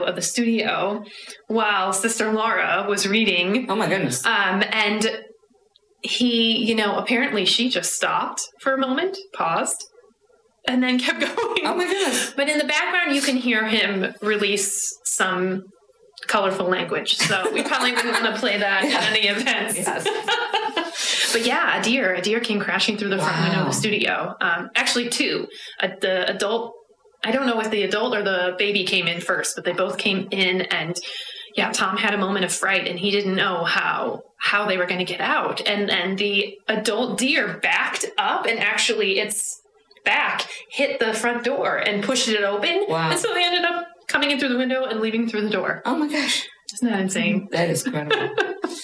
of the studio while Sister Laura was reading. Oh my goodness. And he, apparently she just stopped for a moment, paused, and then kept going. Oh my goodness. But in the background, you can hear him release some colorful language. So we probably wouldn't want to play that in any events. Yes. But yeah, a deer came crashing through the front window of the studio. Actually, two. The adult, I don't know if the adult or the baby came in first, but they both came in, and Tom had a moment of fright, and he didn't know how they were going to get out. And the adult deer backed up, and actually its back hit the front door and pushed it open. Wow. And so they ended up coming in through the window and leaving through the door. Oh my gosh. Isn't that insane? That is incredible.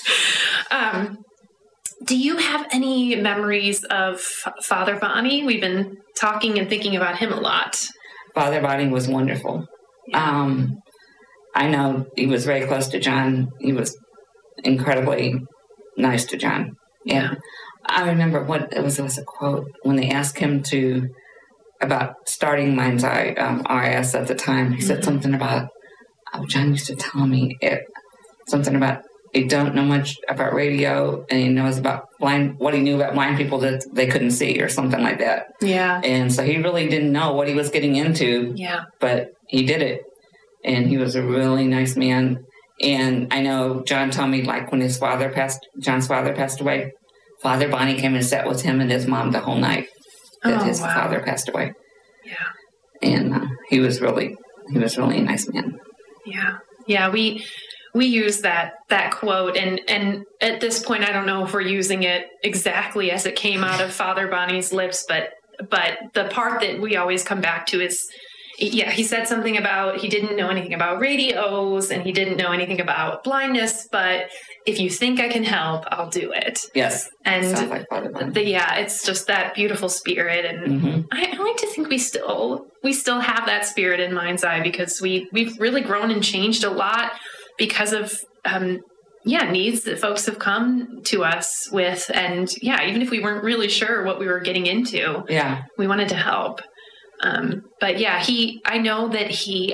Do you have any memories of Father Bonnie? We've been talking and thinking about him a lot. Father Bonnie was wonderful. Yeah. I know he was very close to John. He was incredibly nice to John. Yeah. I remember it was a quote when they asked him about starting Mind's Eye RIS at the time. He said something about, John used to tell me something about he don't know much about radio, and he knows about what he knew about blind people that they couldn't see, or something like that. Yeah. And so he really didn't know what he was getting into. Yeah. But he did it, and he was a really nice man. And I know John told me, like, when John's father passed away, Father Bonnie came and sat with him and his mom the whole night that his father passed away. Yeah. And he was really a nice man. Yeah. Yeah. We use that quote, and at this point, I don't know if we're using it exactly as it came out of Father Bonnie's lips, but the part that we always come back to is, he said something about he didn't know anything about radios and he didn't know anything about blindness, but if you think I can help, I'll do it. Yes. And sounds like Father Bonnie. It's just that beautiful spirit. And I like to think we still have that spirit in Mind's Eye, because we've really grown and changed a lot because of, needs that folks have come to us with. And even if we weren't really sure what we were getting into, we wanted to help. But I know that he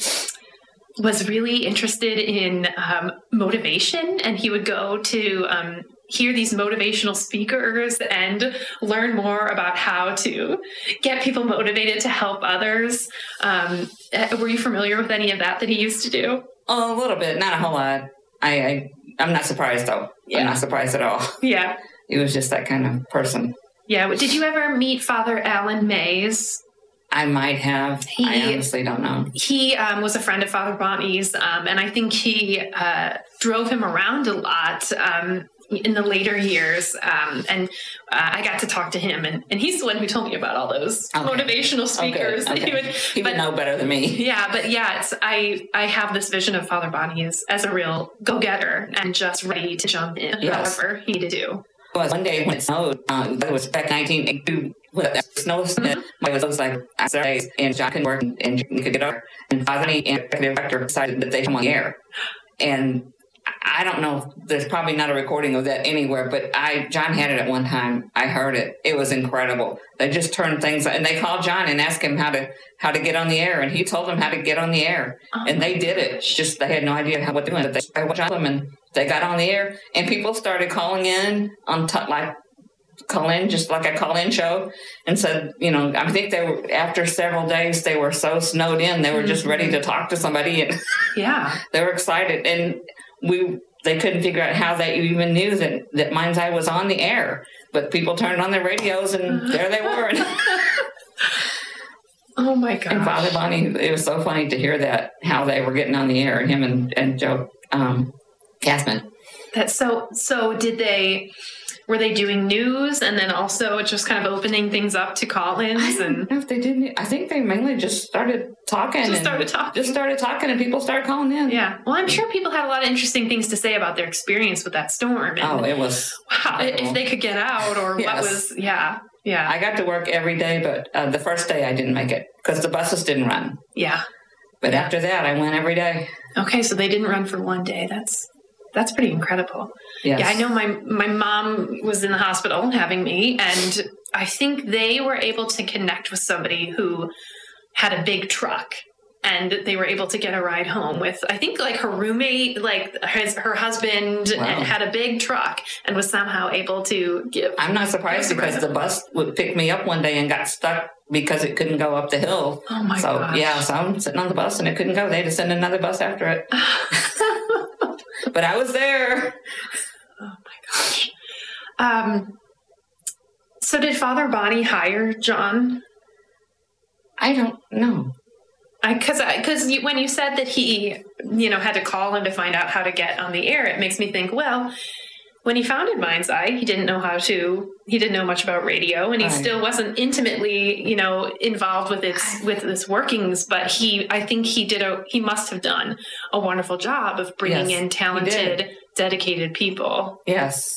was really interested in motivation, and he would go to hear these motivational speakers and learn more about how to get people motivated to help others. Were you familiar with any of that he used to do? A little bit, not a whole lot. I'm not surprised, though. Yeah. I'm not surprised at all. Yeah. He was just that kind of person. Yeah. Did you ever meet Father Alan Mays? I might have. I honestly don't know. He was a friend of Father Bonnie's, and I think he drove him around a lot in the later years. And I got to talk to him, and he's the one who told me about all those motivational speakers. Okay. He would know better than me. Yeah, but I have this vision of Father Bonnie as a real go-getter and just ready to jump in, however he needed to. One day when it snowed, it was back 1982, with the snow, it was like days, and John couldn't work, and you could get over. And Father and the executive director decided that they'd come on the air. And I don't know, there's probably not a recording of that anywhere, but John had it at one time. I heard it. It was incredible. They just turned things, and they called John and asked him how to get on the air, and he told them how to get on the air. And they did it. Just they had no idea what to do, but they watched them, and they got on the air, and people started calling in on just like a call-in show, and said, I think they were, after several days, they were so snowed in, they were just ready to talk to somebody, and they were excited, and they couldn't figure out how they even knew that Mind's Eye was on the air, but people turned on their radios, and there they were. Oh my God! And Father Bonnie, it was so funny to hear that, how they were getting on the air, him and Joe Katzman. That's so were they doing news and then also just kind of opening things up to call-ins? I don't know if they didn't. I think they mainly just started talking. Just started talking, and people started calling in. Yeah. Well, I'm sure people had a lot of interesting things to say about their experience with that storm. And it was if they could get out, or what was. Yeah. I got to work every day, but the first day I didn't make it because the buses didn't run. Yeah. But after that, I went every day. Okay, so they didn't run for one day. That's pretty incredible. Yes. Yeah, I know my mom was in the hospital having me, and I think they were able to connect with somebody who had a big truck and they were able to get a ride home with, I think, like her roommate, like her husband had a big truck and was somehow able to give. I'm not surprised because the bus would pick me up one day and got stuck because it couldn't go up the hill. Oh my gosh. Yeah, so I'm sitting on the bus and it couldn't go. They had to send another bus after it. But I was there. Oh my gosh. So did Father Bonnie hire John? I don't know. Because when you said that he, had to call him to find out how to get on the air, it makes me think, well, when he founded Mind's Eye, he didn't know much about radio, and he still wasn't intimately, involved with its workings. But I think he must have done a wonderful job of bringing in talented, dedicated people. Yes.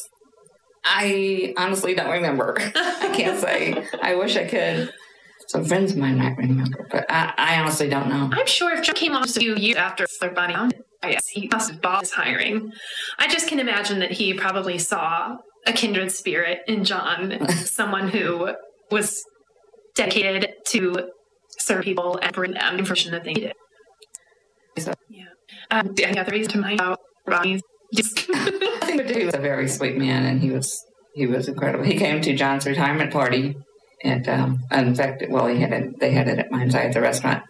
I honestly don't remember. I can't say. I wish I could. Some friends of mine might remember, but I honestly don't know. I'm sure if John came on just a few years after Father Bonnie founded, yes, he must have bought his hiring. I just can imagine that he probably saw a kindred spirit in John, someone who was dedicated to serve people and bring them information that they needed. So, yeah. Any other reason to mind about Bonnie's? I think he was a very sweet man, and he was incredible. He came to John's retirement party. And in fact, they had it at Mind's Eye at the restaurant.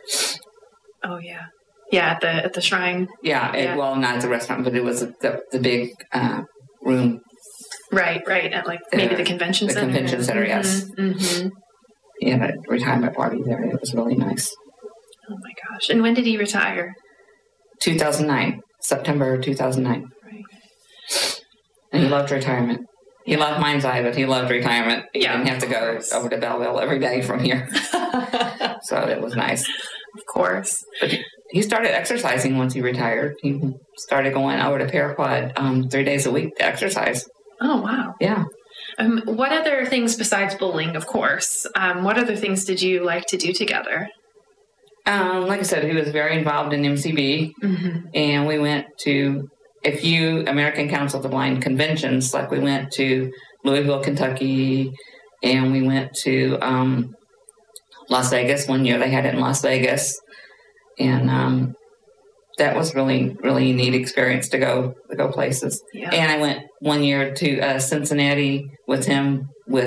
Oh yeah, at the shrine. Yeah, not at the restaurant, but it was the big room. Right, at maybe the convention center. The convention center, yes. Mm-hmm. He had a retirement party there. It was really nice. Oh my gosh! And when did he retire? 2009, September 2009. Right. And he loved retirement. He loved Mind's Eye, but he loved retirement. He didn't have to go over to Belleville every day from here. So it was nice. Of course. But he started exercising once he retired. He started going over to Paraquad 3 days a week to exercise. Oh, wow. Yeah. What other things besides bowling, of course? What other things did you like to do together? Like I said, he was very involved in MCB. Mm-hmm. And we went to a few American Council of the Blind conventions, like we went to Louisville, Kentucky, and we went to Las Vegas. One year they had it in Las Vegas. And that was really, really neat experience to go places. Yeah. And I went one year to Cincinnati with him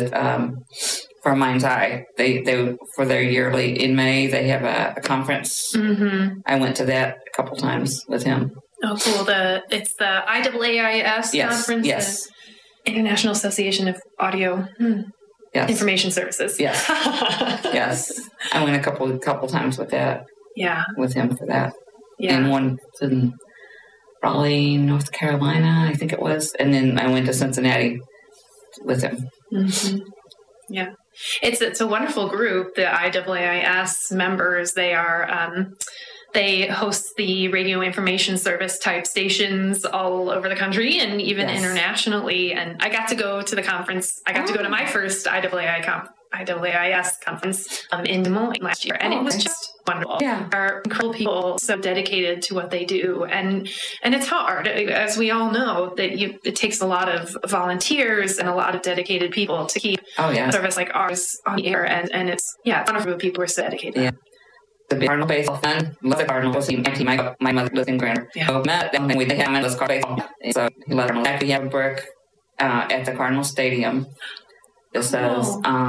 for Mind's Eye. They for their yearly, in May, they have a conference. Mm-hmm. I went to that a couple times with him. Oh, cool. It's the IAAIS conference? Yes. The International Association of Audio Information Services. Yes. Yes. I went a couple times with that. Yeah. With him for that. Yeah. And one in Raleigh, North Carolina, I think it was. And then I went to Cincinnati with him. Mm-hmm. Yeah. It's a wonderful group, the IAAIS members. They are... They host the radio information service type stations all over the country and even internationally. And I got to go to the conference. I got to go to my first IAAIS conference in Des Moines last year. And it was just wonderful. Yeah. There are incredible people so dedicated to what they do. And it's hard, as we all know, that it takes a lot of volunteers and a lot of dedicated people to keep a service like ours on the air. And it's wonderful that people are so dedicated. Yeah. The big Cardinal baseball fan, love the Cardinals. My mother lives in Grand. So met them, and we had him in this baseball. So he loved them. Actually, he had a brick at the Cardinal Stadium. It says,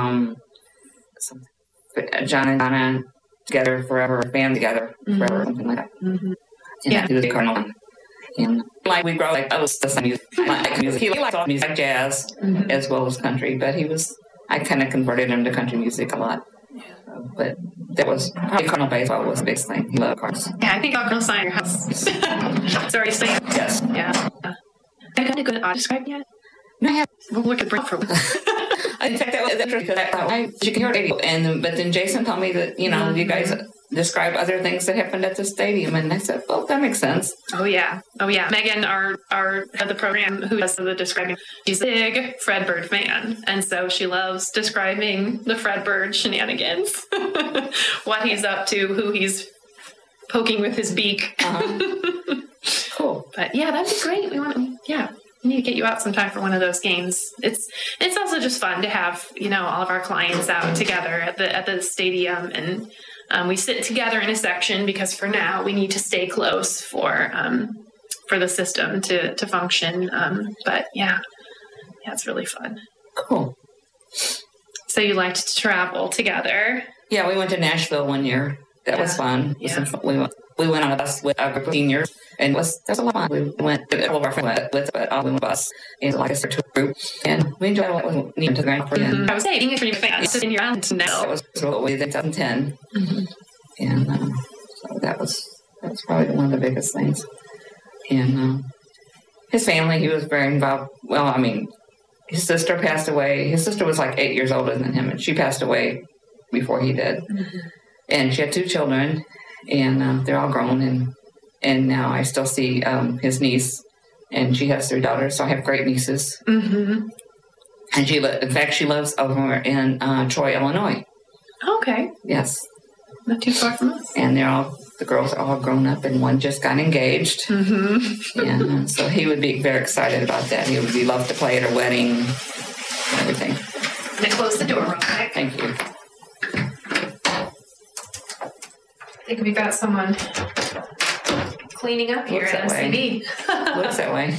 John and Donna together forever, band together forever, something like that. Mm-hmm. And he was a Cardinal. And we grow I was the music. I like music. He liked all music, jazz, as well as country. But I kind of converted him to country music a lot. But that was probably Cardinal baseball was the biggest thing. He loved Cardinals. Yeah, I think I'll go sign your house. Sorry, staying. Yes. Yeah. Have you got a good audio describe yet? No, I haven't. We'll look at break for In fact, that was interesting because I thought you can hear radio, but then Jason told me that you guys describe other things that happened at the stadium, and I said, well, that makes sense. Oh yeah. Megan, our head of the program, who does the describing, she's a big Fred Bird fan, and so she loves describing the Fred Bird shenanigans, what he's up to, who he's poking with his beak. Uh-huh. Cool. But yeah, that'd be great. We need to get you out sometime for one of those games. It's also just fun to have all of our clients out together at the stadium, and We sit together in a section because for now we need to stay close for the system to function. But yeah, it's really fun. Cool. So you liked to travel together? Yeah, we went to Nashville one year. That was fun. Yeah. We went on a bus with a group of seniors, and that was a lot of fun. We went, all of our friends went with, but all we went on a bus, and like I said, to a group, and we enjoyed it. We went to the Grand Opry. I was saying, being a dream fan, it's just in your island now. That was what we did in 2010, and so that was probably one of the biggest things. And his family, he was very involved. Well, I mean, his sister passed away. His sister was like 8 years older than him, and she passed away before he did. And she had 2 children, and they're all grown. And now I still see his niece, and she has 3 daughters. So I have great nieces. And in fact, she lives over in Troy, Illinois. Okay. Yes. Not too far from us. And the girls are all grown up, and one just got engaged. And so he would be very excited about that. He would love to play at her wedding and everything. I'm going to close the door real quick. Thank you. I think we've got someone cleaning up here at MCB. Looks that way.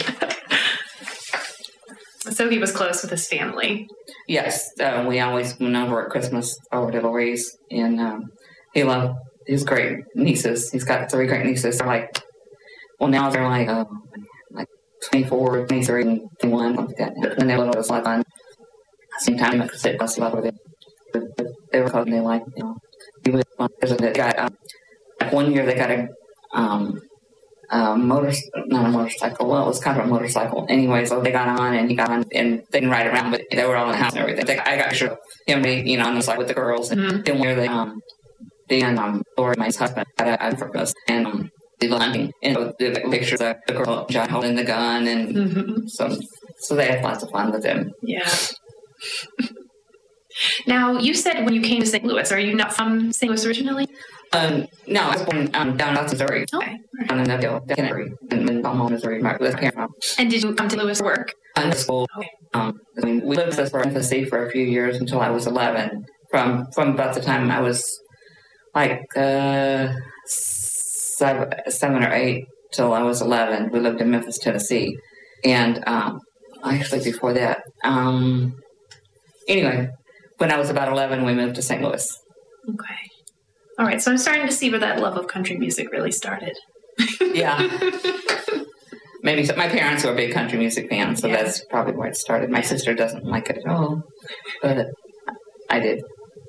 So he was close with his family. Yes. We always went over at Christmas over to Louise, and he loved his great nieces. He's got 3 great nieces. They're now they're like 24, 23, and 21, something like that. And they're little, it was a lot of fun. At the same time, I could sit bus love with it. They were called, and they he was fun. They got, one year they got not a motorcycle. Well, it was kind of a motorcycle. Anyway, so they got on, and he got on, and they didn't ride around, but they were all in the house and everything. I got sure him, on the side with the girls. And then where Lori, my husband, had for us, and they were hunting, and the pictures of the girl, John, holding the gun, and so they had lots of fun with him. Yeah. Now, you said when you came to St. Louis, are you not from St. Louis originally? No, I was born down in Missouri. Okay. On the Neville, in Belmont, Missouri. And did you come to Louis for work? School. We lived with us for infancy for a few years until I was 11. From about the time I was like 7 or 8 till I was 11. We lived in Memphis, Tennessee, and actually before that. Anyway, when I was about 11, we moved to St. Louis. Okay. All right. So I'm starting to see where that love of country music really started. Yeah. Maybe so. My parents were big country music fans, so that's probably where it started. My sister doesn't like it at all, but I did.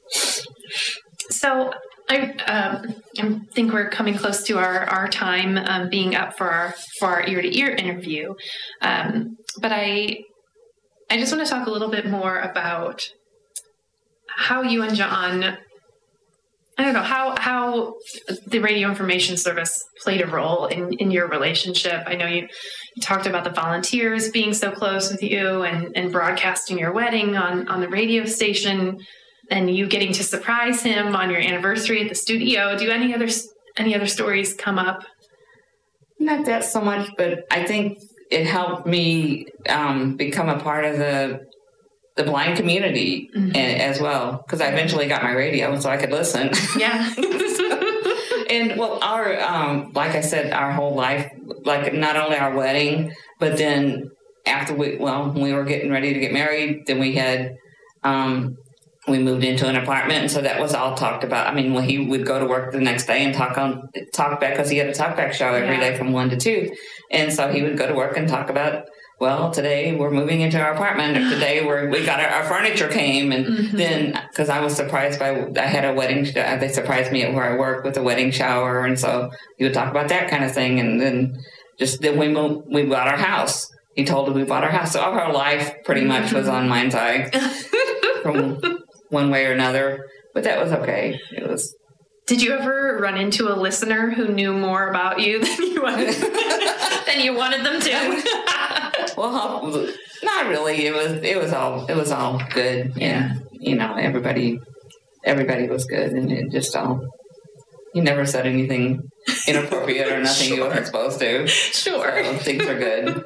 So I think we're coming close to our time being up for our ear-to-ear interview. But I just want to talk a little bit more about how you and John, I don't know, how the radio information service played a role in your relationship. I know you talked about the volunteers being so close with you and broadcasting your wedding on the radio station, and you getting to surprise him on your anniversary at the studio. Do any other stories come up? Not that so much, but I think it helped me become a part of the blind community as well, because I eventually got my radio so I could listen. Yeah. And well, our like I said, our whole life, like not only our wedding, but then after when we were getting ready to get married, then we had we moved into an apartment, and so that was all talked about. I mean, he would go to work the next day and talk back, because he had a talkback show every day from 1 to 2, and so he would go to work and talk about, well, today we're moving into our apartment, or today we got our furniture came, and then because I was surprised I had a wedding, they surprised me at where I work with a wedding shower, and so he would talk about that kind of thing, and then we bought our house. He told us we bought our house, so our life pretty much was on Mind's Eye from one way or another, but that was okay. It was. Did you ever run into a listener who knew more about you than you wanted, them to? Well, not really. It was all good. Yeah. And, everybody was good, and it just all. He never said anything inappropriate or nothing you weren't supposed to. Sure. So things are good.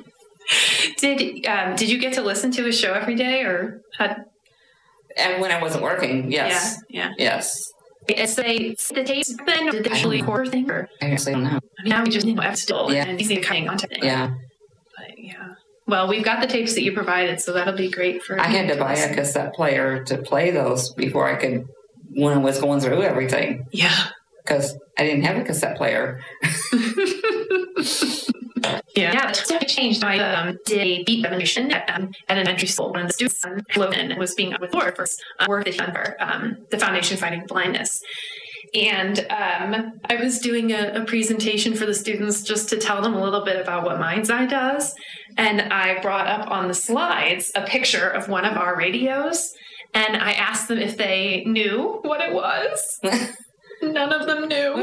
Did you get to listen to his show every day, or had? And when I wasn't working, yes. Yeah. Yes. So the tapes then did they actually record thing? Or? I honestly don't know. I mean, now we just have still and easy to cutting content. Yeah. But yeah. Well, we've got the tapes that you provided, so that'll be great for. I had to buy a cassette player to play those before I could, when I was going through everything. Yeah. Because I didn't have a cassette player. Yeah, that's definitely changed. I did a beat demonstration at elementary school when the students Logan was being with Laura for work that he done for the Foundation Fighting Blindness. And I was doing a presentation for the students just to tell them a little bit about what Mind's Eye does. And I brought up on the slides a picture of one of our radios. And I asked them if they knew what it was. None of them knew.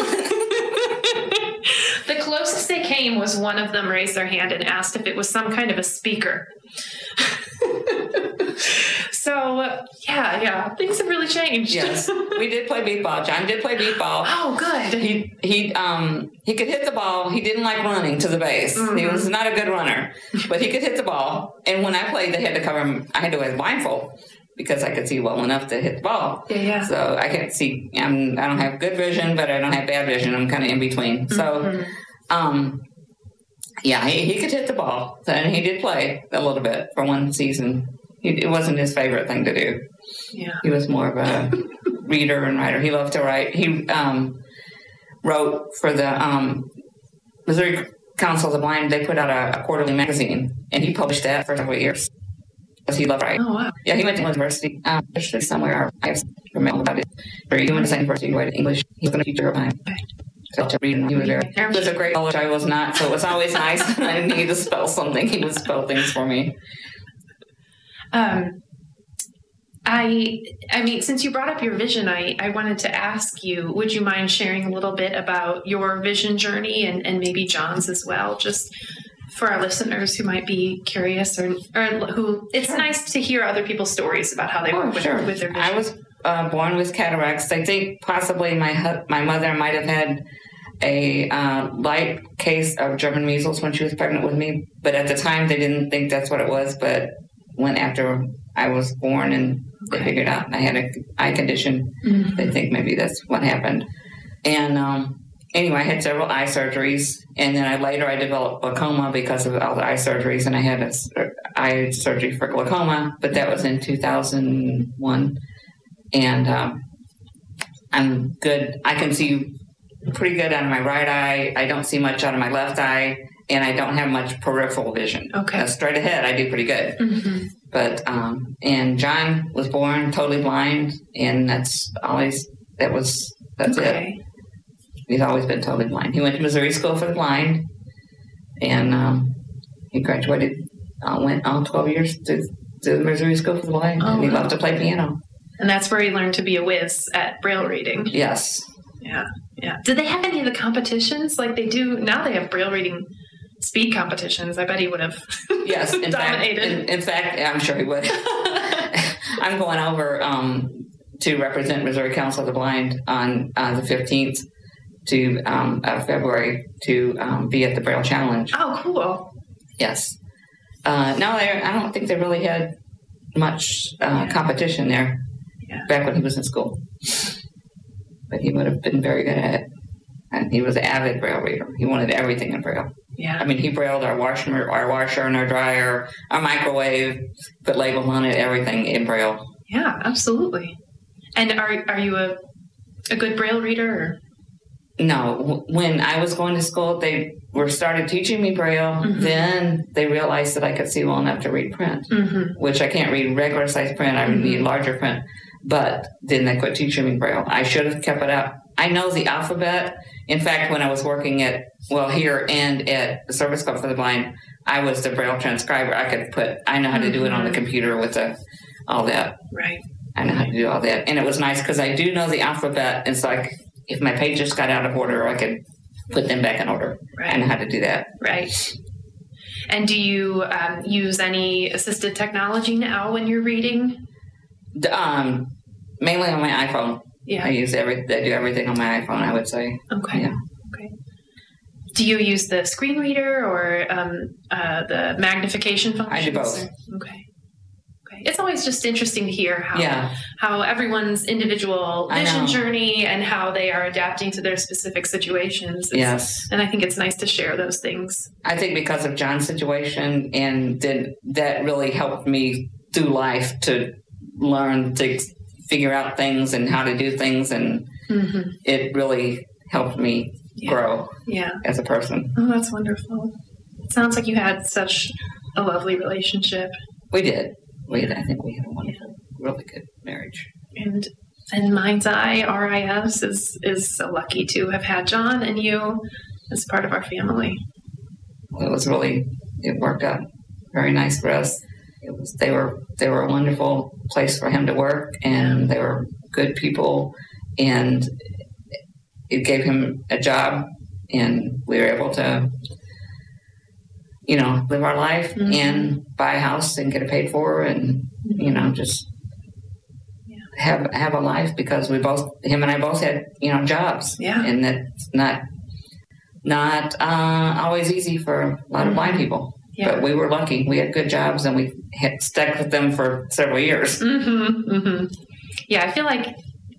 The closest they came was one of them raised their hand and asked if it was some kind of a speaker. So, yeah, things have really changed. Yes, we did play beatball. John did play beatball. Oh, good. He could hit the ball. He didn't like running to the base. Mm-hmm. He was not a good runner, but he could hit the ball. And when I played, they had to cover him. I had to wear a blindfold because I could see well enough to hit the ball. Yeah. So I can't see. I don't have good vision, but I don't have bad vision. I'm kind of in between. So, he could hit the ball, and he did play a little bit for one season. It wasn't his favorite thing to do. Yeah. He was more of a reader and writer. He loved to write. He wrote for the Missouri Council of the Blind. They put out a quarterly magazine, and he published that for several years because he loved writing. Oh, wow. Yeah, he went to university somewhere. I remember about it. He went to the university, he wrote English. He was going to teach her time. So to read, and he was a great college. I was not, so it was always nice when I needed to spell something. He would spell things for me. I mean, since you brought up your vision, I wanted to ask you, would you mind sharing a little bit about your vision journey and maybe John's as well, just for our listeners who might be curious or who, it's nice to hear other people's stories about how they work with their vision. I was born with cataracts. I think possibly my mother might have had a light case of German measles when she was pregnant with me, but at the time they didn't think that's what it was, but when after I was born and they figured out I had an eye condition, they think maybe that's what happened. And anyway, I had several eye surgeries, and then I developed glaucoma because of all the eye surgeries, and I had an eye surgery for glaucoma, but that was in 2001. And I'm good. I can see pretty good out of my right eye. I don't see much out of my left eye. And I don't have much peripheral vision. Okay. Straight ahead, I do pretty good. Mm-hmm. But, and John was born totally blind, and that's it. He's always been totally blind. He went to Missouri School for the Blind, and he graduated, went all 12 years to the Missouri School for the Blind, and he loved to play piano. And that's where he learned to be a whiz at Braille reading. Yes. Yeah. Did they have any of the competitions like they do now? They have Braille reading speed competitions. I bet he would have dominated. In fact, I'm sure he would. I'm going over to represent Missouri Council of the Blind on the 15th of February to be at the Braille Challenge. Oh, cool. Yes. I don't think they really had much competition there back when he was in school. But he would have been very good at it. And he was an avid Braille reader. He wanted everything in Braille. Yeah. I mean, he brailled our washer and our dryer, our microwave, put labels on it, everything in Braille. Yeah, absolutely. And are you a good Braille reader? Or? No. When I was going to school, they started teaching me Braille. Mm-hmm. Then they realized that I could see well enough to read print, which I can't read regular size print. I would need larger print. But then they quit teaching me Braille. I should have kept it up. I know the alphabet. In fact, when I was working here and at the Service Club for the Blind, I was the Braille transcriber. I know how to do it on the computer with all that. Right. I know how to do all that. And it was nice because I do know the alphabet. It's like if my pages got out of order, I could put them back in order. Right. I know how to do that. Right. And do you use any assisted technology now when you're reading? Mainly on my iPhone. Yeah. I do everything on my iPhone, I would say. Okay. Yeah. Okay. Do you use the screen reader or the magnification function? I do both. Okay. It's always just interesting to hear how everyone's individual vision journey and how they are adapting to their specific situations. And I think it's nice to share those things. I think because of John's situation, and that really helped me through life to learn to figure out things and how to do things, and it really helped me grow as a person. Oh, that's wonderful. It sounds like you had such a lovely relationship. We did. I think we had a wonderful, really good marriage. And Mind's Eye, RIS, is so lucky to have had John and you as part of our family. Well, it worked out very nice for us. They were a wonderful place for him to work, and they were good people, and it gave him a job, and we were able to, live our life and buy a house and get it paid for, and just have a life, because him and I both had jobs, and that's not always easy for a lot of blind people. Yeah. But we were lucky. We had good jobs, and we had stuck with them for several years. Yeah, I feel like,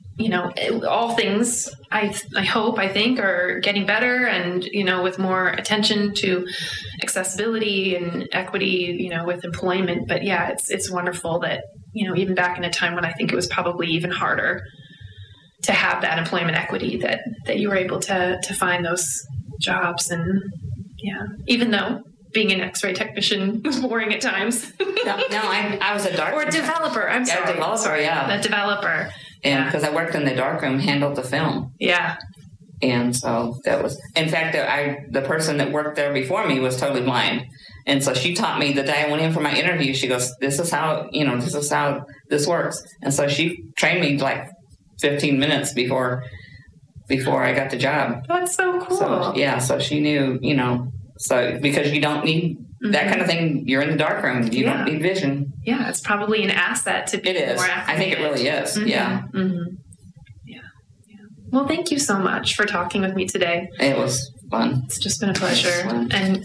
all things, I think, are getting better, and, with more attention to accessibility and equity, with employment. But yeah, it's wonderful that, even back in a time when I think it was probably even harder to have that employment equity, that you were able to find those jobs. And even though being an X-ray technician was boring at times. I was a darkroom. Or developer. I'm sorry. A developer. And because I worked in the darkroom, handled the film. Yeah. And so that was, in fact, the person that worked there before me was totally blind. And so she taught me the day I went in for my interview. She goes, this is how this works. And so she trained me like 15 minutes before I got the job. That's so cool. So she knew, so because you don't need that kind of thing, you're in the darkroom. You don't need vision. Yeah, it's probably an asset to be more accurate. I think it really is. Yeah. Yeah. Well, thank you so much for talking with me today. It was fun. It's just been a pleasure. And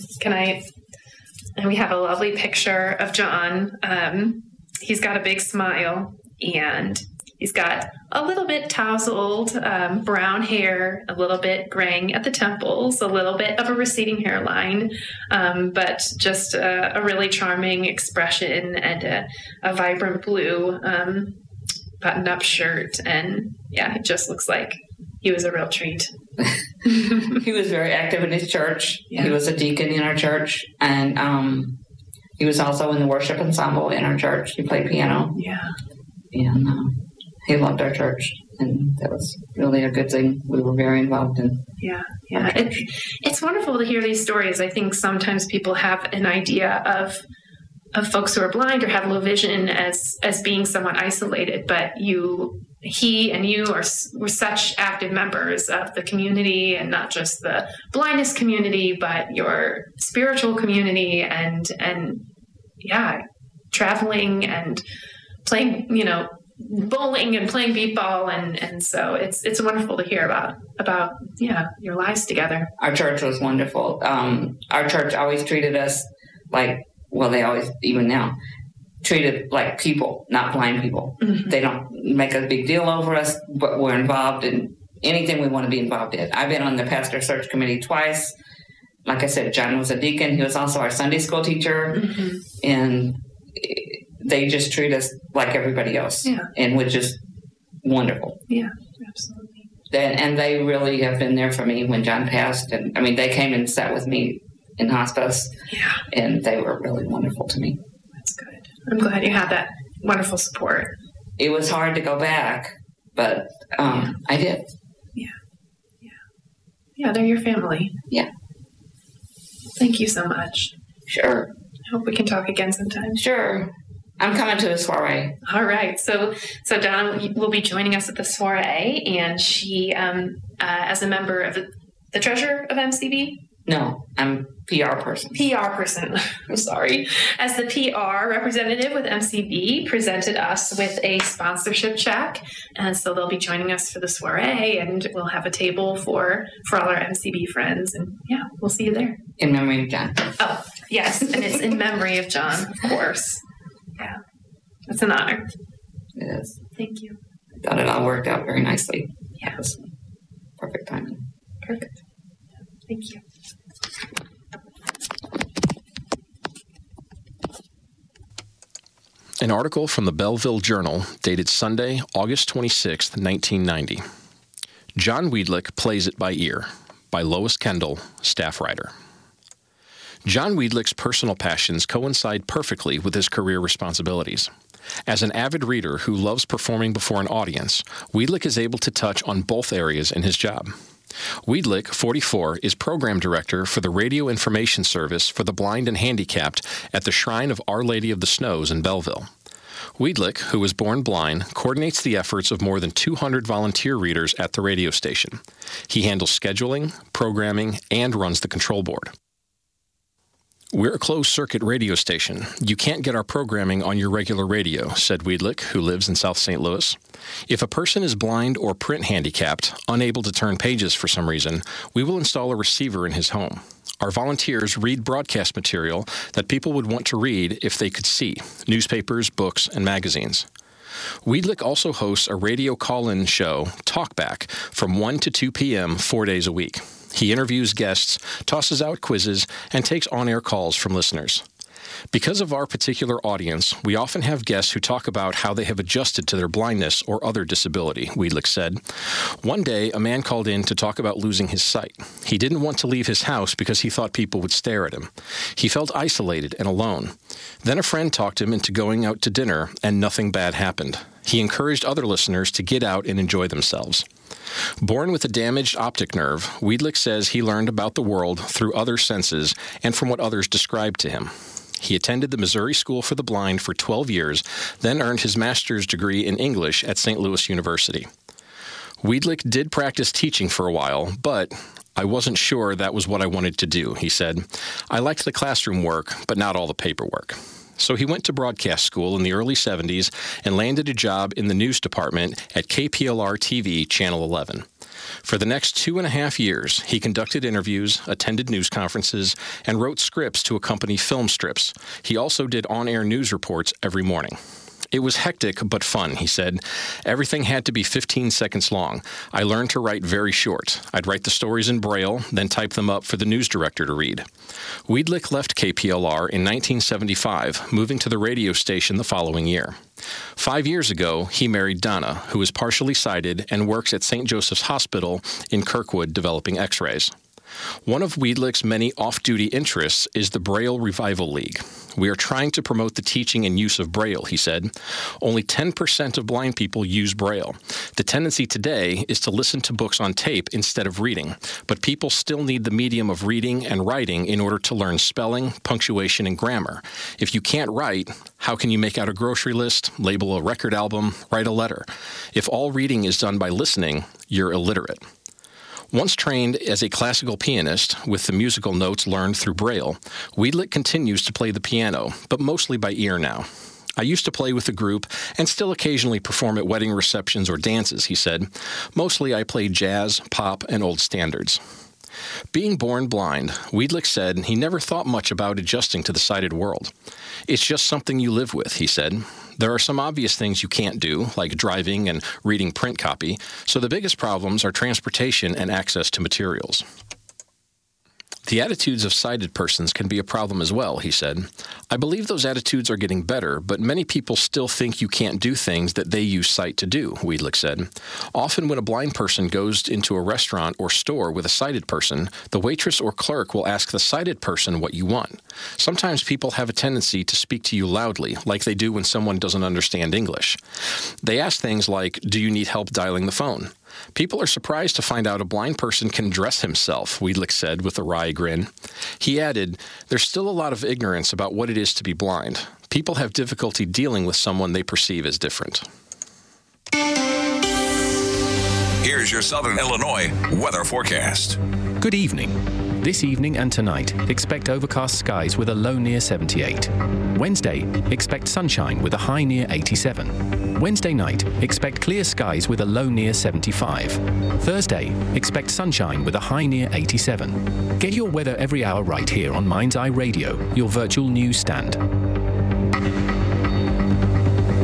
we have a lovely picture of John. He's got a big smile, and he's got a little bit tousled brown hair, a little bit graying at the temples, a little bit of a receding hairline, but just a really charming expression, and a vibrant blue buttoned-up shirt. And it just looks like he was a real treat. He was very active in his church. Yeah. He was a deacon in our church, and he was also in the worship ensemble in our church. He played piano. Yeah. And he loved our church, and that was really a good thing. We were very involved in. Yeah. It's wonderful to hear these stories. I think sometimes people have an idea of folks who are blind or have low vision as being somewhat isolated, but he and you were such active members of the community, and not just the blindness community, but your spiritual community, and traveling and playing, bowling and playing beatball, and so it's wonderful to hear about your lives together. Our church was wonderful. Our church always treated us like, well, they always, even now, treated like people, not blind people. Mm-hmm. They don't make a big deal over us, but we're involved in anything we want to be involved in. I've been on the pastor search committee twice. Like I said, John was a deacon. He was also our Sunday school teacher. Mm-hmm. And they just treat us like everybody else, and which is wonderful. Yeah, absolutely. And they really have been there for me when John passed. And I mean, they came and sat with me in hospice, and they were really wonderful to me. That's good. I'm glad you had that wonderful support. It was hard to go back, but I did. Yeah, they're your family. Yeah. Thank you so much. Sure. I hope we can talk again sometime. Sure. I'm coming to the soiree. All right. So Donna will be joining us at the soiree, and she, as a member of the treasurer of MCB. No, I'm PR person. I'm sorry. As the PR representative with MCB, presented us with a sponsorship check, and so they'll be joining us for the soiree, and we'll have a table for all our MCB friends, and we'll see you there. In memory of John. Oh, yes, and it's in memory of John, of course. Yeah. It's an honor. It is. Thank you. Got it all worked out very nicely. Yeah. Perfect timing. Perfect. Thank you. An article from the Belleville Journal dated Sunday, August 26, 1990. John Wiedlich Plays It by Ear by Lois Kendall, staff writer. John Wiedlich's personal passions coincide perfectly with his career responsibilities. As an avid reader who loves performing before an audience, Wiedlich is able to touch on both areas in his job. Wiedlich, 44, is program director for the radio information service for the blind and handicapped at the Shrine of Our Lady of the Snows in Belleville. Wiedlich, who was born blind, coordinates the efforts of more than 200 volunteer readers at the radio station. He handles scheduling, programming, and runs the control board. We're a closed-circuit radio station. You can't get our programming on your regular radio, said Wiedlich, who lives in South St. Louis. If a person is blind or print handicapped, unable to turn pages for some reason, we will install a receiver in his home. Our volunteers read broadcast material that people would want to read if they could see, newspapers, books, and magazines. Wiedlich also hosts a radio call-in show, Talkback, from 1 to 2 p.m. 4 days a week. He interviews guests, tosses out quizzes, and takes on-air calls from listeners. Because of our particular audience, we often have guests who talk about how they have adjusted to their blindness or other disability, Wiedlich said. One day, a man called in to talk about losing his sight. He didn't want to leave his house because he thought people would stare at him. He felt isolated and alone. Then a friend talked him into going out to dinner, and nothing bad happened. He encouraged other listeners to get out and enjoy themselves. Born with a damaged optic nerve, Wiedlich says he learned about the world through other senses and from what others described to him. He attended the Missouri School for the Blind for 12 years, then earned his master's degree in English at St. Louis University. Wiedlich did practice teaching for a while, but I wasn't sure that was what I wanted to do, he said. I liked the classroom work, but not all the paperwork. So he went to broadcast school in the early 70s and landed a job in the news department at KPLR TV Channel 11. For the next 2.5 years, he conducted interviews, attended news conferences, and wrote scripts to accompany film strips. He also did on-air news reports every morning. It was hectic but fun, he said. Everything had to be 15 seconds long. I learned to write very short. I'd write the stories in Braille, then type them up for the news director to read. Wiedlich left KPLR in 1975, moving to the radio station the following year. 5 years ago, he married Donna, who is partially sighted and works at St. Joseph's Hospital in Kirkwood developing x-rays. One of Wiedlich's many off-duty interests is the Braille Revival League. We are trying to promote the teaching and use of Braille, he said. Only 10% of blind people use Braille. The tendency today is to listen to books on tape instead of reading, but people still need the medium of reading and writing in order to learn spelling, punctuation, and grammar. If you can't write, how can you make out a grocery list, label a record album, write a letter? If all reading is done by listening, you're illiterate. Once trained as a classical pianist with the musical notes learned through Braille, Wiedlich continues to play the piano, but mostly by ear now. I used to play with the group and still occasionally perform at wedding receptions or dances, he said. Mostly I played jazz, pop, and old standards. Being born blind, Wiedlich said he never thought much about adjusting to the sighted world. It's just something you live with, he said. There are some obvious things you can't do, like driving and reading print copy, so the biggest problems are transportation and access to materials. The attitudes of sighted persons can be a problem as well, he said. I believe those attitudes are getting better, but many people still think you can't do things that they use sight to do, Wiedlich said. Often when a blind person goes into a restaurant or store with a sighted person, the waitress or clerk will ask the sighted person what you want. Sometimes people have a tendency to speak to you loudly, like they do when someone doesn't understand English. They ask things like, do you need help dialing the phone? People are surprised to find out a blind person can dress himself, Wiedlich said with a wry grin. He added, there's still a lot of ignorance about what it is to be blind. People have difficulty dealing with someone they perceive as different. Here's your Southern Illinois weather forecast. Good evening. This evening and tonight, expect overcast skies with a low near 78. Wednesday, expect sunshine with a high near 87. Wednesday night, expect clear skies with a low near 75. Thursday, expect sunshine with a high near 87. Get your weather every hour right here on Mind's Eye Radio, your virtual news stand.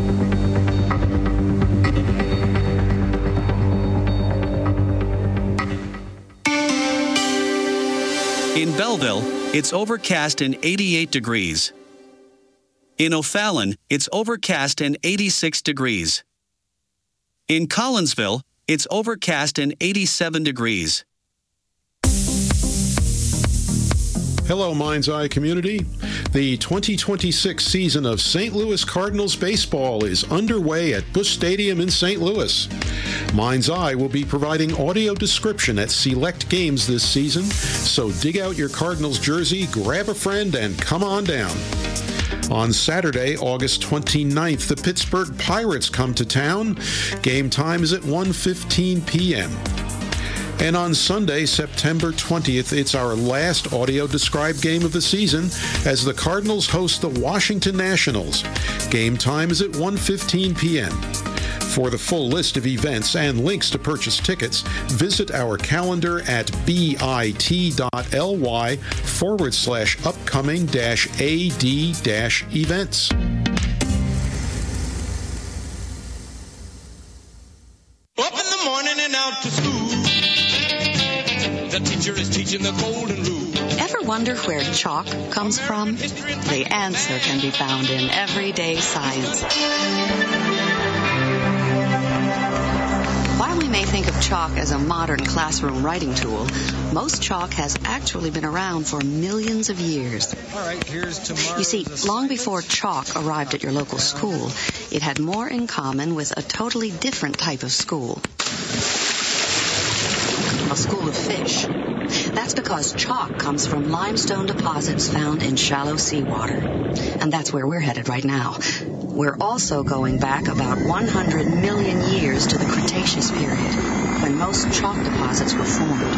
In Belleville, it's overcast and 88 degrees. In O'Fallon, it's overcast and 86 degrees. In Collinsville, it's overcast and 87 degrees. Hello, Mind's Eye community. The 2026 season of St. Louis Cardinals baseball is underway at Busch Stadium in St. Louis. Mind's Eye will be providing audio description at select games this season, so dig out your Cardinals jersey, grab a friend, and come on down. On Saturday, August 29th, the Pittsburgh Pirates come to town. Game time is at 1:15 p.m. And on Sunday, September 20th, it's our last audio-described game of the season as the Cardinals host the Washington Nationals. Game time is at 1:15 p.m. For the full list of events and links to purchase tickets, visit our calendar at bit.ly/upcoming-ad-events. Up in the morning and out to school. The teacher is teaching the golden rule. Ever wonder where chalk comes from? The answer can be found in Everyday Science. While we may think of chalk as a modern classroom writing tool, most chalk has actually been around for millions of years. All right, here's tomorrow. You see, long before chalk arrived at your local school, it had more in common with a totally different type of school. A school of fish. That's because chalk comes from limestone deposits found in shallow seawater. And that's where we're headed right now. We're also going back about 100 million years to the Cretaceous period, when most chalk deposits were formed.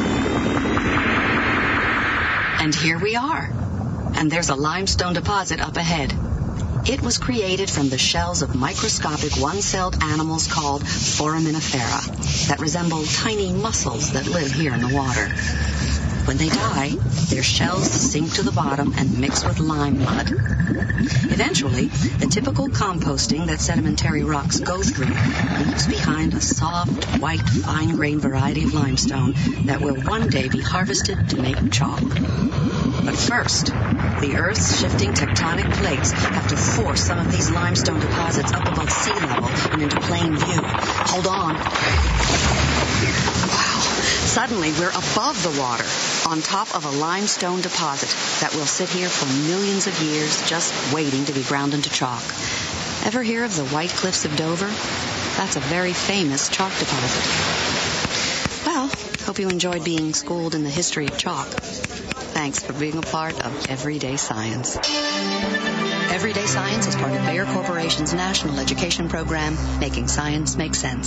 And here we are. And there's a limestone deposit up ahead. It was created from the shells of microscopic one-celled animals called foraminifera that resemble tiny mussels that live here in the water. When they die, their shells sink to the bottom and mix with lime mud. Eventually, the typical composting that sedimentary rocks go through leaves behind a soft, white, fine-grained variety of limestone that will one day be harvested to make chalk. But first, the Earth's shifting tectonic plates have to force some of these limestone deposits up above sea level and into plain view. Hold on. Wow. Suddenly, we're above the water, on top of a limestone deposit that will sit here for millions of years just waiting to be ground into chalk. Ever hear of the White Cliffs of Dover? That's a very famous chalk deposit. Well, hope you enjoyed being schooled in the history of chalk. Thanks for being a part of Everyday Science. Everyday Science is part of Bayer Corporation's national education program, Making Science Make Sense.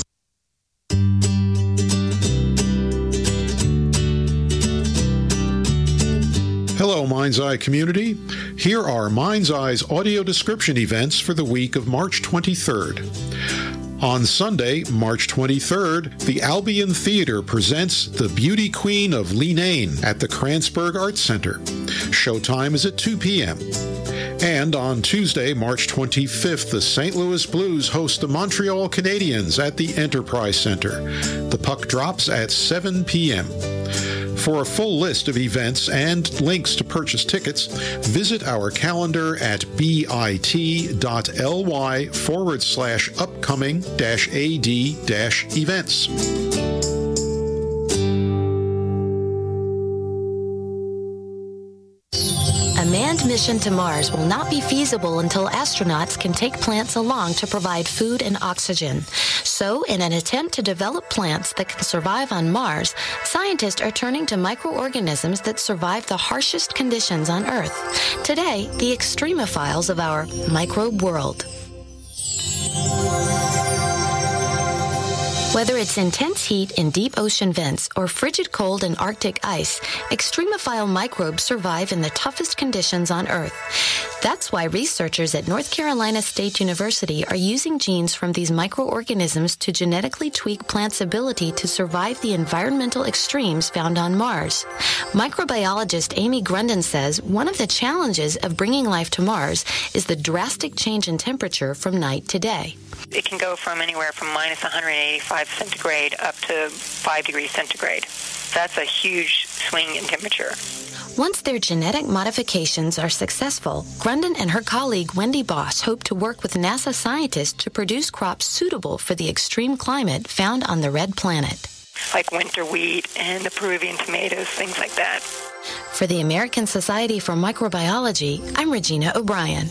Hello, Mind's Eye community. Here are Mind's Eye's audio description events for the week of March 23rd. On Sunday, March 23rd, the Albion Theater presents The Beauty Queen of Leenane at the Kranzberg Arts Center. Showtime is at 2 p.m. And on Tuesday, March 25th, the St. Louis Blues host the Montreal Canadiens at the Enterprise Center. The puck drops at 7 p.m. For a full list of events and links to purchase tickets, visit our calendar at bit.ly/upcoming-ad-events. A manned mission to Mars will not be feasible until astronauts can take plants along to provide food and oxygen. So, in an attempt to develop plants that can survive on Mars, scientists are turning to microorganisms that survive the harshest conditions on Earth. Today, the extremophiles of our microbe world. Whether it's intense heat in deep ocean vents or frigid cold in Arctic ice, extremophile microbes survive in the toughest conditions on Earth. That's why researchers at North Carolina State University are using genes from these microorganisms to genetically tweak plants' ability to survive the environmental extremes found on Mars. Microbiologist Amy Grundon says one of the challenges of bringing life to Mars is the drastic change in temperature from night to day. it can go from anywhere from minus 185 centigrade up to 5 degrees centigrade. That's a huge swing in temperature. Once their genetic modifications are successful, Grundon and her colleague Wendy Boss hope to work with NASA scientists to produce crops suitable for the extreme climate found on the red planet. Like winter wheat and the Peruvian tomatoes, things like that. For the American Society for Microbiology, I'm Regina O'Brien.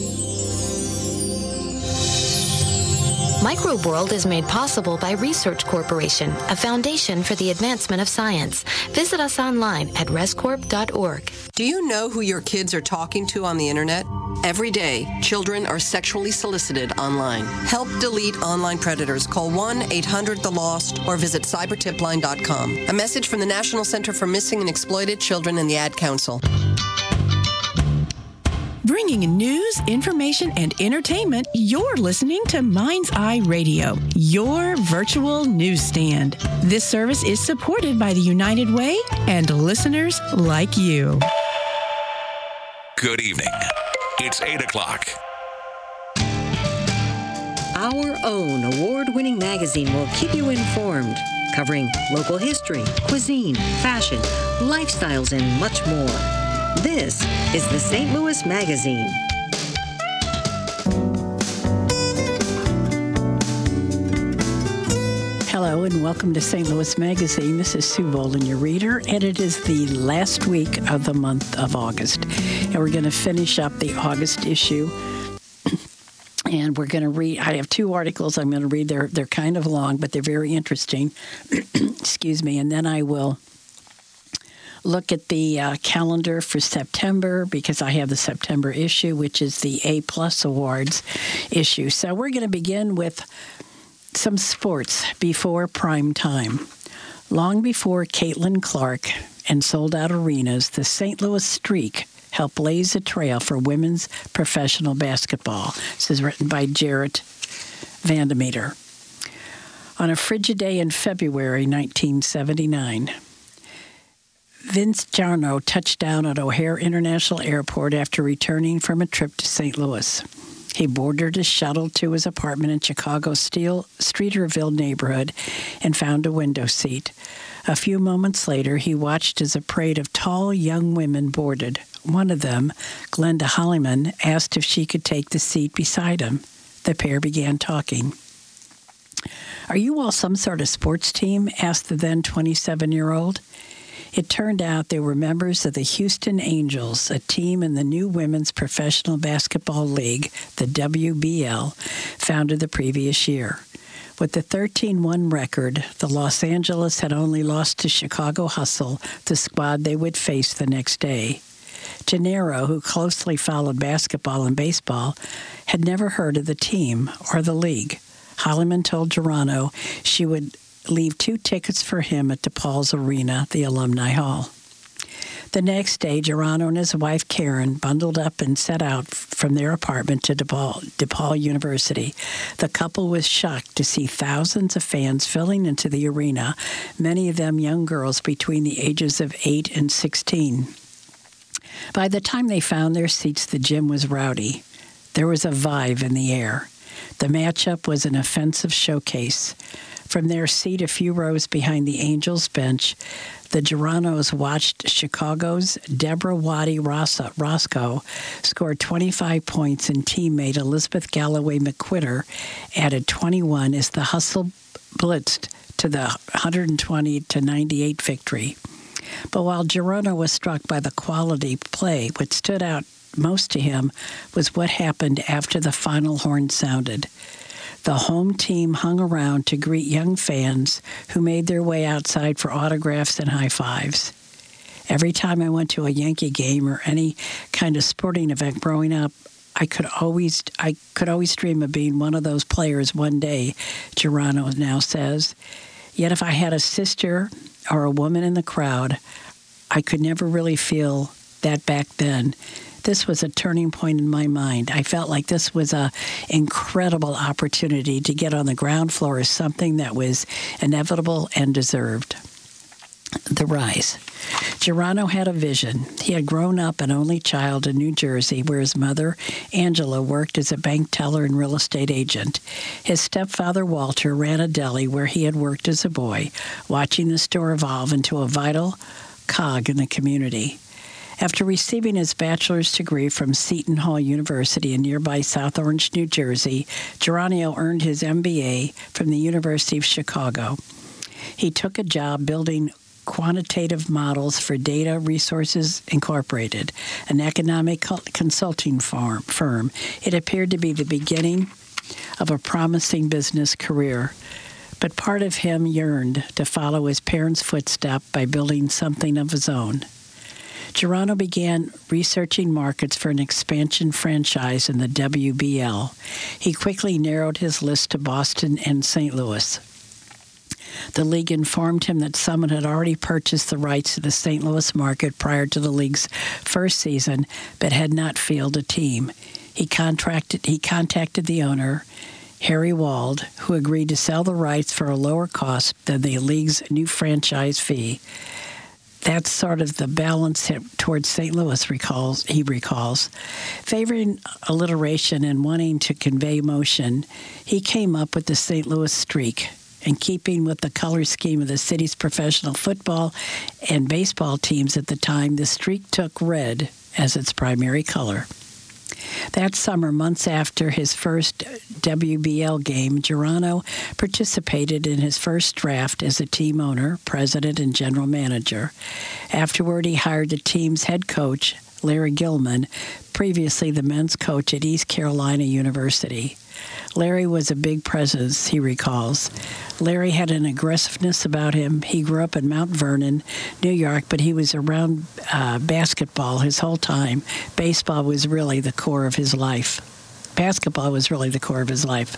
Microbe World is made possible by Research Corporation, a foundation for the advancement of science. Visit us online at rescorp.org. Do you know who your kids are talking to on the internet? Every day, children are sexually solicited online. Help delete online predators. Call 1-800-THE-LOST or visit cybertipline.com. A message from the National Center for Missing and Exploited Children and the Ad Council. Bringing news, information, and entertainment, you're listening to Mind's Eye Radio, your virtual newsstand. This service is supported by the United Way and listeners like you. Good evening. It's 8 o'clock. Our own award-winning magazine will keep you informed, covering local history, cuisine, fashion, lifestyles, and much more. This is the St. Louis Magazine. Hello and welcome to St. Louis Magazine. This is Sue Bolin, your reader, and it is the last week of the month of August. And we're going to finish up the August issue. And we're going to read, I have two articles I'm going to read. They're kind of long, but they're very interesting. Excuse me. And then I will look at the calendar for September, because I have the September issue, which is the A+ Awards issue. So we're going to begin with some sports before prime time. Long before Caitlin Clark and sold-out arenas, the St. Louis Streak helped blaze a trail for women's professional basketball. This is written by Jarrett Vandemeter. On a frigid day in February 1979, Vince Jarno touched down at O'Hare International Airport after returning from a trip to St. Louis. He boarded a shuttle to his apartment in Chicago's Streeterville neighborhood and found a window seat. A few moments later, he watched as a parade of tall young women boarded. One of them, Glenda Holliman, asked if she could take the seat beside him. The pair began talking. "Are you all some sort of sports team?" asked the then 27-year-old. It turned out they were members of the Houston Angels, a team in the new Women's Professional Basketball League, the WBL, founded the previous year. With the 13-1 record, the Los Angeles had only lost to Chicago Hustle, the squad they would face the next day. Gennaro, who closely followed basketball and baseball, had never heard of the team or the league. Holliman told Gerano she would leave 2 tickets for him at DePaul's Arena, the Alumni Hall. The next day, Gerano and his wife Karen bundled up and set out from their apartment to DePaul University. The couple was shocked to see thousands of fans filling into the arena, many of them young girls between the ages of 8 and 16. By the time they found their seats, the gym was rowdy. There was a vibe in the air. The matchup was an offensive showcase. From their seat a few rows behind the Angels bench, the Geranos watched Chicago's Deborah Waddy-Roscoe score 25 points, and teammate Elizabeth Galloway McQuitter added 21 as the Hustle blitzed to the 120-98 victory. But while Gerano was struck by the quality play, what stood out most to him was what happened after the final horn sounded. The home team hung around to greet young fans who made their way outside for autographs and high fives. Every time I went to a Yankee game or any kind of sporting event growing up, I could always dream of being one of those players one day, Gerano now says. Yet if I had a sister or a woman in the crowd, I could never really feel that back then. This was a turning point in my mind. I felt like this was an incredible opportunity to get on the ground floor of something that was inevitable and deserved. The rise. Geronimo had a vision. He had grown up an only child in New Jersey, where his mother, Angela, worked as a bank teller and real estate agent. His stepfather, Walter, ran a deli where he had worked as a boy, watching the store evolve into a vital cog in the community. After receiving his bachelor's degree from Seton Hall University in nearby South Orange, New Jersey, Geronimo earned his MBA from the University of Chicago. He took a job building quantitative models for Data Resources Incorporated, an economic consulting firm. It appeared to be the beginning of a promising business career, but part of him yearned to follow his parents' footsteps by building something of his own. Geronimo began researching markets for an expansion franchise in the WBL. He quickly narrowed his list to Boston and St. Louis. The league informed him that Summit had already purchased the rights to the St. Louis market prior to the league's first season, but had not fielded a team. He contacted the owner, Harry Wald, who agreed to sell the rights for a lower cost than the league's new franchise fee. That's sort of the balance towards St. Louis, he recalls. Favoring alliteration and wanting to convey emotion, he came up with the St. Louis Streak. In keeping with the color scheme of the city's professional football and baseball teams at the time, the Streak took red as its primary color. That summer, months after his first WBL game, Geronimo participated in his first draft as a team owner, president, and general manager. Afterward, he hired the team's head coach, Larry Gilman, previously the men's coach at East Carolina University. Larry was a big presence, he recalls. Larry had an aggressiveness about him. He grew up in Mount Vernon, New York, but he was around basketball his whole time. Baseball was really the core of his life. Basketball was really the core of his life.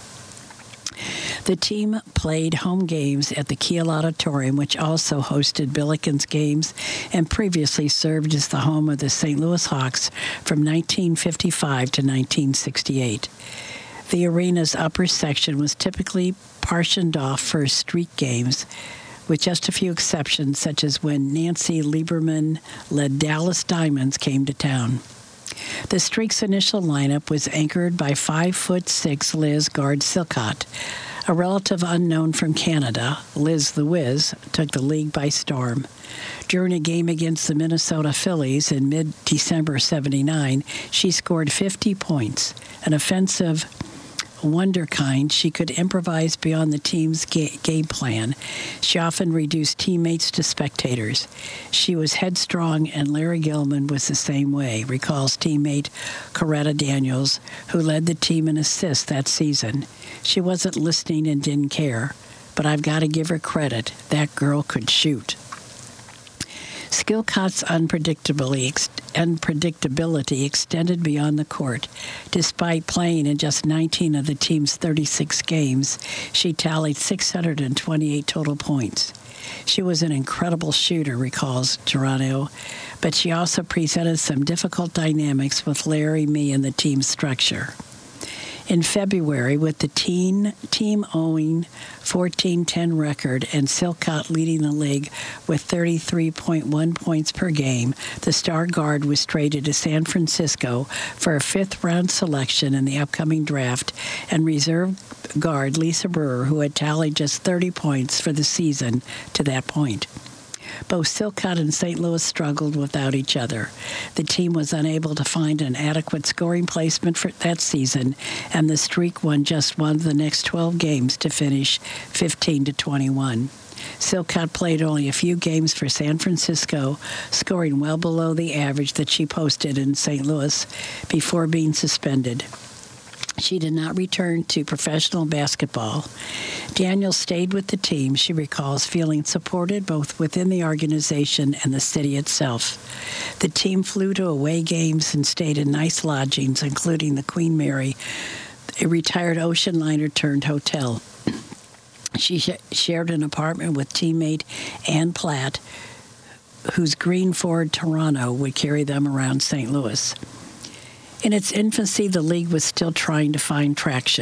The team played home games at the Kiel Auditorium, which also hosted Billikens games and previously served as the home of the St. Louis Hawks from 1955 to 1968. The arena's upper section was typically partitioned off for street games, with just a few exceptions, such as when Nancy Lieberman-led Dallas Diamonds came to town. The Streak's initial lineup was anchored by 5'6" Liz Guard Silcott. A relative unknown from Canada, Liz the Wiz, took the league by storm. During a game against the Minnesota Phillies in mid-December '79, she scored 50 points, an offensive wonderkind. She could improvise beyond the team's game plan. She often reduced teammates to spectators. She was headstrong, and Larry Gilman was the same way, recalls teammate Coretta Daniels, who led the team in assists that season. She wasn't listening and didn't care, but I've got to give her credit. That girl could shoot. Silcott's unpredictability extended beyond the court. Despite playing in just 19 of the team's 36 games, she tallied 628 total points. She was an incredible shooter, recalls Geronimo, but she also presented some difficult dynamics with Larry, me, and the team's structure. In February, with the team owing 14-10 record and Silcott leading the league with 33.1 points per game, the star guard was traded to San Francisco for a fifth-round selection in the upcoming draft, and reserve guard Lisa Brewer, who had tallied just 30 points for the season to that point. Both Silcott and St. Louis struggled without each other. The team was unable to find an adequate scoring placement for that season, and the Streak won just one of the next 12 games to finish 15-21. Silcott played only a few games for San Francisco, scoring well below the average that she posted in St. Louis before being suspended. She did not return to professional basketball. Daniel stayed with the team, she recalls, feeling supported both within the organization and the city itself. The team flew to away games and stayed in nice lodgings, including the Queen Mary, a retired ocean liner-turned hotel. She shared an apartment with teammate Ann Platt, whose green Ford Toronto would carry them around St. Louis. In its infancy, the league was still trying to find traction.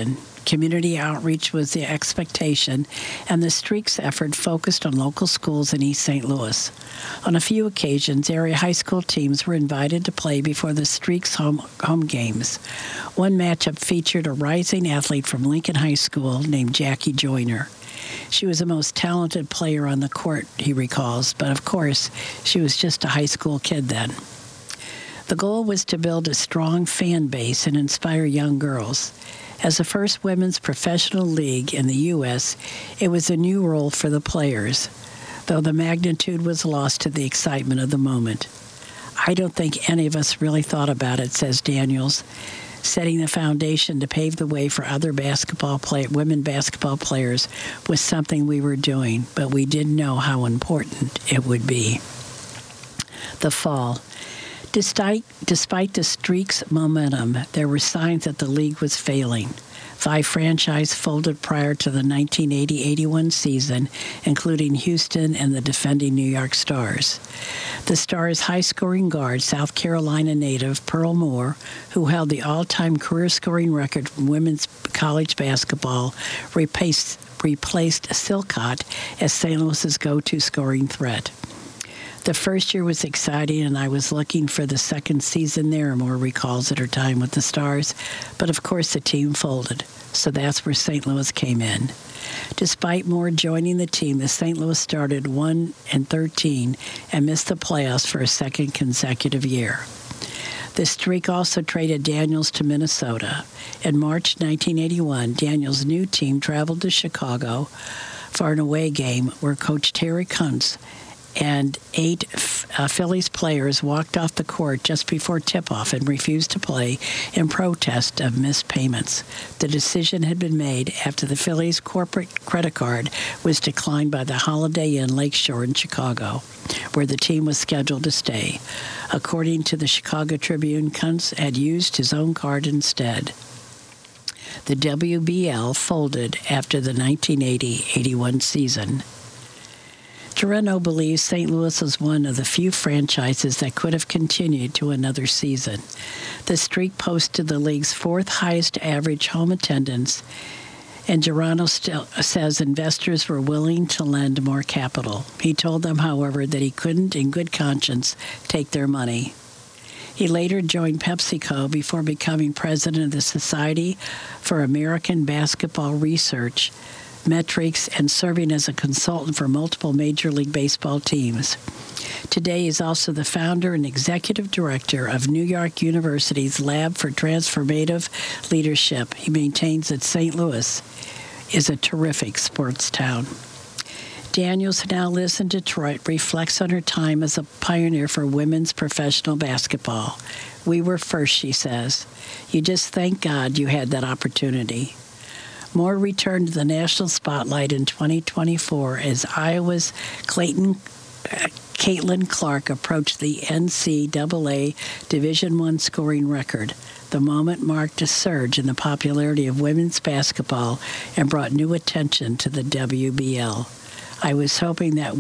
Community outreach was the expectation, and the Streaks effort focused on local schools in East St. Louis. On a few occasions, area high school teams were invited to play before the Streaks home games. One matchup featured a rising athlete from Lincoln High School named Jackie Joyner. She was the most talented player on the court, he recalls, but of course, she was just a high school kid then. The goal was to build a strong fan base and inspire young girls. As the first women's professional league in the U.S., it was a new role for the players, though the magnitude was lost to the excitement of the moment. I don't think any of us really thought about it, says Daniels. Setting the foundation to pave the way for other women basketball players was something we were doing, but we didn't know how important it would be. The fall. Despite the Streaks' momentum, there were signs that the league was failing. 5 franchises folded prior to the 1980-81 season, including Houston and the defending New York Stars. The Stars' high-scoring guard, South Carolina native Pearl Moore, who held the all-time career scoring record from women's college basketball, replaced Silcott as St. Louis's go-to scoring threat. The first year was exciting, and I was looking for the second season there, Moore recalls at her time with the Stars. But of course the team folded, so that's where St. Louis came in. Despite Moore joining the team, the St. Louis started 1-13 and missed the playoffs for a second consecutive year. The Streak also traded Daniels to Minnesota. In March 1981, Daniels' new team traveled to Chicago for an away game where Coach Terry Kuntz and 8 Phillies players walked off the court just before tip-off and refused to play in protest of missed payments. The decision had been made after the Phillies' corporate credit card was declined by the Holiday Inn Lakeshore in Chicago, where the team was scheduled to stay. According to the Chicago Tribune, Kuntz had used his own card instead. The WBL folded after the 1980-81 season. Toronto believes St. Louis was one of the few franchises that could have continued to another season. The Streak posted the league's 4th highest average home attendance, and Toronto still says investors were willing to lend more capital. He told them, however, that he couldn't, in good conscience, take their money. He later joined PepsiCo before becoming president of the Society for American Basketball Research, metrics, and serving as a consultant for multiple Major League Baseball teams. Today, he is also the founder and executive director of New York University's Lab for Transformative Leadership. He maintains that St. Louis is a terrific sports town. Daniels now lives in Detroit, reflects on her time as a pioneer for women's professional basketball. We were first, she says. You just thank God you had that opportunity. Moore returned to the national spotlight in 2024 as Iowa's Caitlin Clark approached the NCAA Division I scoring record. The moment marked a surge in the popularity of women's basketball and brought new attention to the WBL. I was hoping that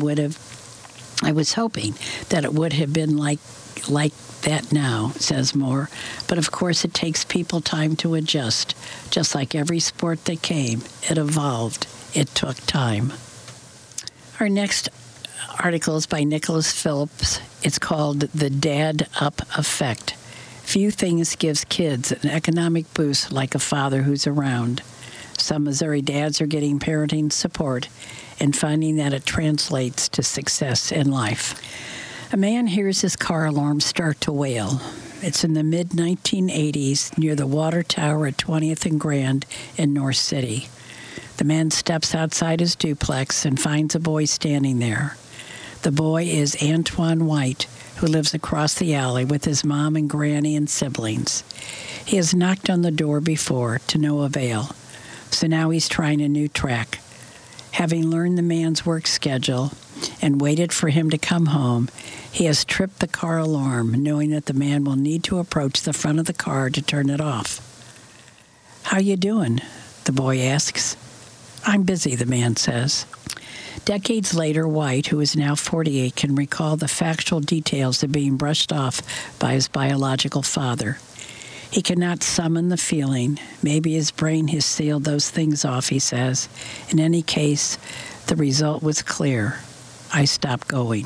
it would have been like that now, says Moore. But of course it takes people time to adjust. Just like every sport that came, it evolved. It took time. Our next article is by Nicholas Phillips. It's called The Dad Up Effect. Few things gives kids an economic boost like a father who's around. Some Missouri dads are getting parenting support and finding that it translates to success in life. A man hears his car alarm start to wail. It's in the mid-1980s near the water tower at 20th and Grand in North City. The man steps outside his duplex and finds a boy standing there. The boy is Antoine White, who lives across the alley with his mom and granny and siblings. He has knocked on the door before, to no avail. So now he's trying a new track. Having learned the man's work schedule and waited for him to come home, he has tripped the car alarm, knowing that the man will need to approach the front of the car to turn it off. "How you doing?" the boy asks. "I'm busy," the man says. Decades later, White, who is now 48, can recall the factual details of being brushed off by his biological father. He cannot summon the feeling. Maybe his brain has sealed those things off, he says. In any case, the result was clear. I stopped going.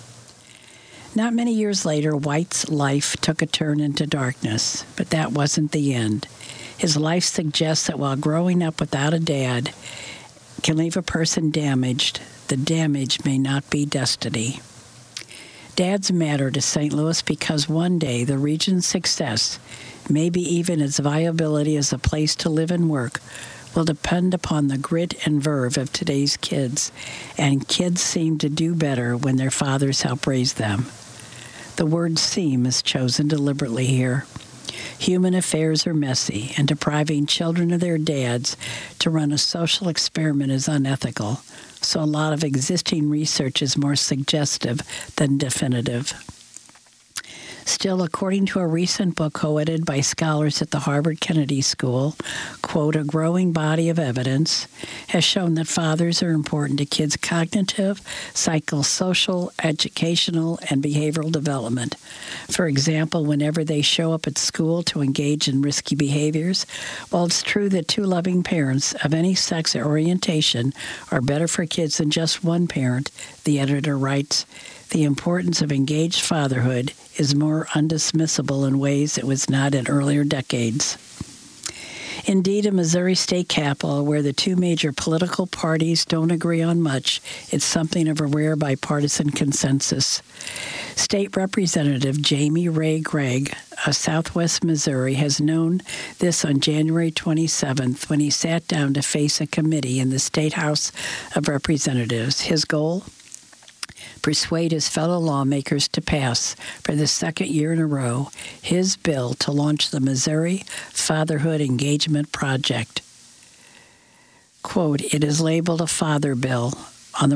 Not many years later, White's life took a turn into darkness, but that wasn't the end. His life suggests that while growing up without a dad can leave a person damaged, the damage may not be destiny. Dads matter to St. Louis because one day the region's success, maybe even its viability as a place to live and work, will depend upon the grit and verve of today's kids, and kids seem to do better when their fathers help raise them. The word seem is chosen deliberately here. Human affairs are messy, and depriving children of their dads to run a social experiment is unethical, so a lot of existing research is more suggestive than definitive. Still, according to a recent book co-edited by scholars at the Harvard Kennedy School, quote, a growing body of evidence has shown that fathers are important to kids' cognitive, psychosocial, educational, and behavioral development. For example, whenever they show up at school to engage in risky behaviors, while it's true that two loving parents of any sex or orientation are better for kids than just one parent, the editor writes, the importance of engaged fatherhood is more undismissible in ways it was not in earlier decades. Indeed, in Missouri state capital, where the two major political parties don't agree on much, it's something of a rare bipartisan consensus. State Representative Jamie Ray Gregg of Southwest Missouri has known this on January 27th when he sat down to face a committee in the State House of Representatives. His goal? Persuade his fellow lawmakers to pass, for the second year in a row, his bill to launch the Missouri Fatherhood Engagement Project. Quote, it is labeled a father bill, on the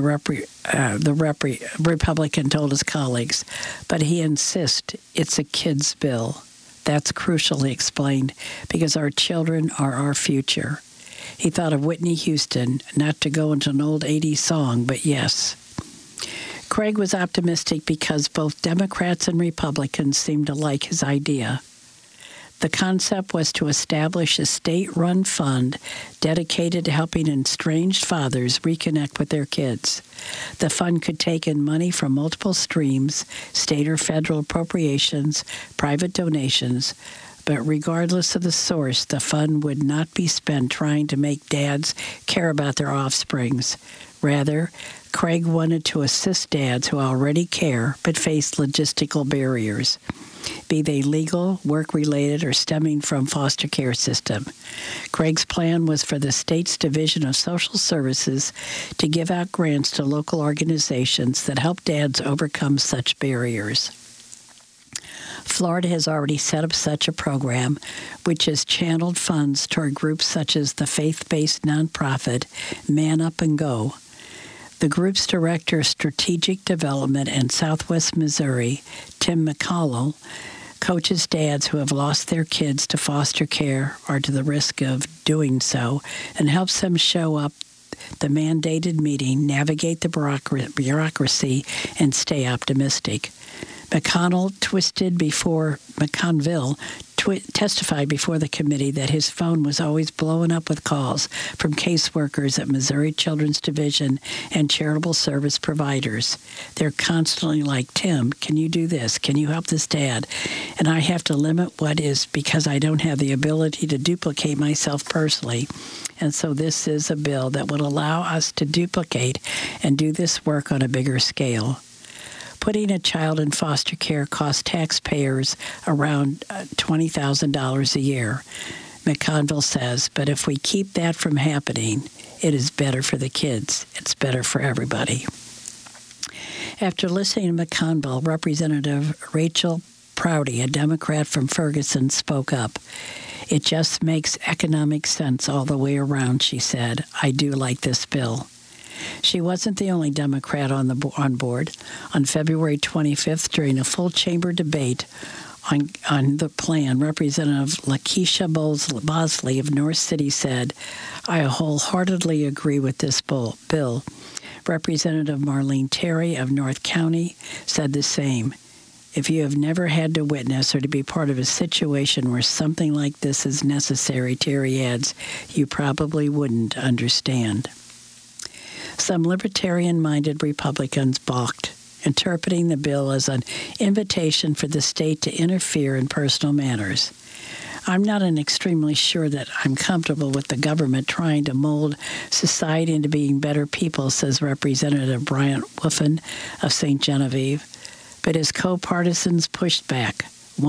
Republican told his colleagues, but he insists it's a kid's bill. That's crucial, he explained, because our children are our future. He thought of Whitney Houston, not to go into an old 80s song, but yes. Craig was optimistic because both Democrats and Republicans seemed to like his idea. The concept was to establish a state-run fund dedicated to helping estranged fathers reconnect with their kids. The fund could take in money from multiple streams, state or federal appropriations, private donations, but regardless of the source, the fund would not be spent trying to make dads care about their offsprings. Rather, Craig wanted to assist dads who already care but face logistical barriers, be they legal, work-related, or stemming from foster care system. Craig's plan was for the state's Division of Social Services to give out grants to local organizations that help dads overcome such barriers. Florida has already set up such a program, which has channeled funds toward groups such as the faith-based nonprofit Man Up and Go. The group's director of strategic development in Southwest Missouri, Tim McConnell, coaches dads who have lost their kids to foster care or to the risk of doing so and helps them show up the mandated meeting, navigate the bureaucracy, and stay optimistic. McConnell testified before the committee that his phone was always blowing up with calls from caseworkers at Missouri Children's Division and charitable service providers. They're constantly like, Tim, can you do this? Can you help this dad? And I have to limit what is because I don't have the ability to duplicate myself personally. And so this is a bill that would allow us to duplicate and do this work on a bigger scale. Putting a child in foster care costs taxpayers around $20,000 a year, McConville says, but if we keep that from happening, it is better for the kids. It's better for everybody. After listening to McConville, Representative Rachel Prouty, a Democrat from Ferguson, spoke up. It just makes economic sense all the way around, she said. I do like this bill. She wasn't the only Democrat on board. On February 25th, during a full chamber debate on the plan, Representative Lakeisha Bosley of North City said, I wholeheartedly agree with this bill. Representative Marlene Terry of North County said the same. If you have never had to witness or to be part of a situation where something like this is necessary, Terry adds, you probably wouldn't understand. Some libertarian-minded Republicans balked, interpreting the bill as an invitation for the state to interfere in personal matters. I'm not extremely sure that I'm comfortable with the government trying to mold society into being better people, says Representative Bryant Wolfen of St. Genevieve. But his co-partisans pushed back.